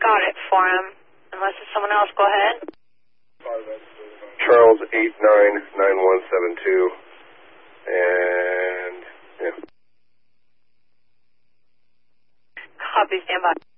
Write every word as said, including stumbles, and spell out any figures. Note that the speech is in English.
got it for him. Unless it's someone else, go ahead. Charles eight nine nine one seven two. And, yeah. Copy, stand by.